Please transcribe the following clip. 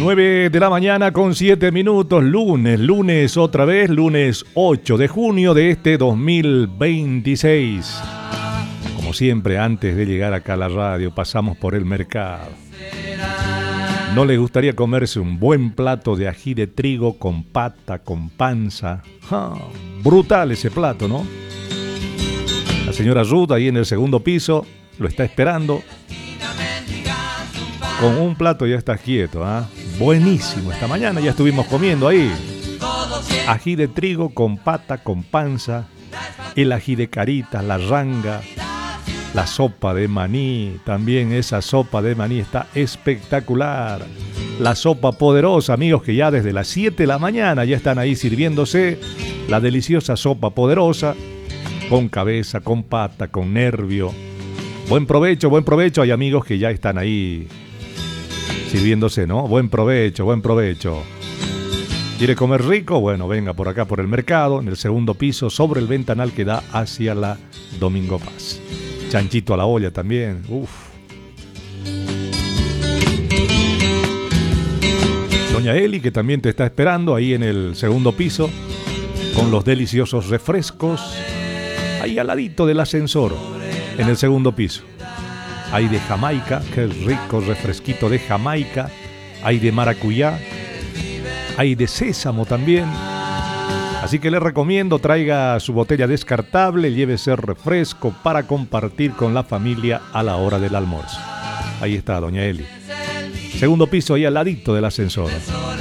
9 de la mañana con 7 minutos, lunes otra vez, lunes 8 de junio de este 2026. Como siempre, antes de llegar acá a la radio, pasamos por el mercado. ¿No le gustaría comerse un buen plato de ají de trigo con pata, con panza? Brutal ese plato, ¿no? La señora Ruth ahí en el segundo piso lo está esperando. Con un plato ya estás quieto, ¿ah? Buenísimo, esta mañana ya estuvimos comiendo ahí. Ají de trigo con pata, con panza, el ají de caritas, la ranga, la sopa de maní, también esa sopa de maní está espectacular. La sopa poderosa, amigos, que ya desde las 7 de la mañana ya están ahí sirviéndose la deliciosa sopa poderosa, con cabeza, con pata, con nervio. Buen provecho, hay amigos que ya están ahí sirviéndose, ¿no? Buen provecho, buen provecho. ¿Quiere comer rico? Bueno, venga por acá por el mercado, en el segundo piso, sobre el ventanal que da hacia la Domingo Paz. Chanchito a la olla también, uff. Doña Eli, que también te está esperando ahí en el segundo piso, con los deliciosos refrescos, ahí al ladito del ascensor, en el segundo piso. Hay de Jamaica, qué rico refresquito de Jamaica. Hay de maracuyá. Hay de sésamo también. Así que le recomiendo, traiga su botella descartable, llévese refresco para compartir con la familia a la hora del almuerzo. Ahí está, doña Eli. Segundo piso, ahí al ladito del ascensor.